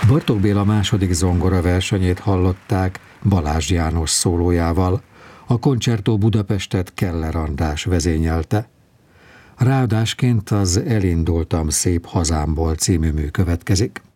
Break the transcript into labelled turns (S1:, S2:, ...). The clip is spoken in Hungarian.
S1: Bartók Béla második zongora versenyét hallották Balázs János szólójával. A Concerto Budapestet Keller András vezényelte. Ráadásként az Elindultam szép hazámból című mű következik.